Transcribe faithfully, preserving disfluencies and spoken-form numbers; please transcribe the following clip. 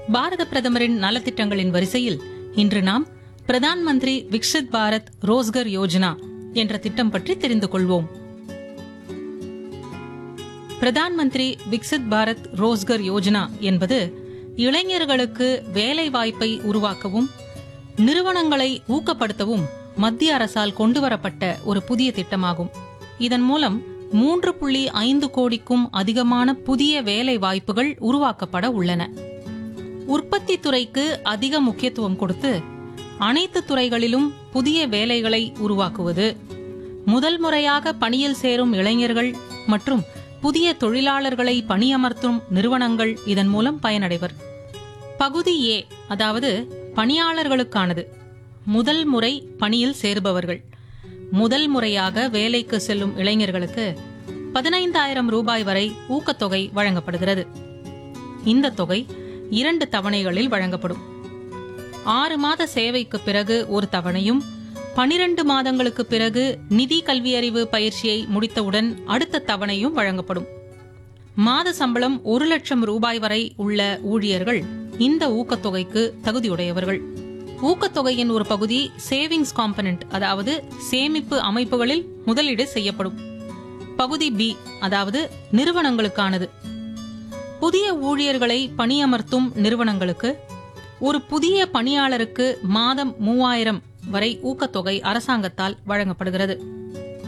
பாரத பிரதமரின் நலத்திட்டங்களின் வரிசையில் இன்று நாம் பிரதான் மந்திரி விக்சித் பாரத் ரோஸ்கர் யோஜனா என்ற திட்டம் பற்றி தெரிந்து கொள்வோம். பிரதான் மந்திரி விக்சித் பாரத் ரோஸ்கர் யோஜனா என்பது இளைஞர்களுக்கு வேலை வாய்ப்பை உருவாக்கவும் நிறுவனங்களை ஊக்கப்படுத்தவும் மத்திய அரசால் கொண்டுவரப்பட்ட ஒரு புதிய திட்டமாகும். இதன் மூலம் மூன்று புள்ளி ஐந்து கோடிக்கும் அதிகமான புதிய வேலை வாய்ப்புகள் உருவாக்கப்பட உள்ளன. உற்பத்தி துறைக்கு அதிக முக்கியத்துவம் கொடுத்து அனைத்து துறைகளிலும் புதிய வேலைகளை உருவாக்குவது, முதல் முறையாக பணியில் சேரும் இளைஞர்கள் மற்றும் புதிய தொழிலாளர்களை பணியமர்த்தும் நிறுவனங்கள் இதன் மூலம் பயனடைவர். பகுதி ஏ, அதாவது பணியாளர்களுக்கானது. முதல் முறை பணியில் சேருபவர்கள். முதல் முறையாக வேலைக்கு செல்லும் இளைஞர்களுக்கு பதினைந்தாயிரம் ரூபாய் வரை ஊக்கத்தொகை வழங்கப்படுகிறது. இந்த தொகை இரண்டு தவணைகளில் வழங்கப்படும். ஆறு மாத சேவைக்கு பிறகு ஒரு தவணையும், பனிரெண்டு மாதங்களுக்கு பிறகு நிதி கல்வியறிவு பயிற்சியை முடித்தவுடன் அடுத்த தவணையும் வழங்கப்படும். மாத சம்பளம் ஒரு லட்சம் ரூபாய் வரை உள்ள ஊழியர்கள் இந்த ஊக்கத்தொகைக்கு தகுதியுடையவர்கள். ஊக்கத்தொகையின் ஒரு பகுதி சேவிங்ஸ் காம்பனன்ட், அதாவது சேமிப்பு அமைப்புகளில் முதலீடு செய்யப்படும். பகுதி பி, அதாவது நிறுவனங்களுக்கானது. புதிய ஊழியர்களை பணியமர்த்தும் நிறுவனங்களுக்கு ஒரு புதிய பணியாளருக்கு மாதம் மூவாயிரம் வரை ஊக்கத்தொகை அரசாங்கத்தால் வழங்கப்படுகிறது.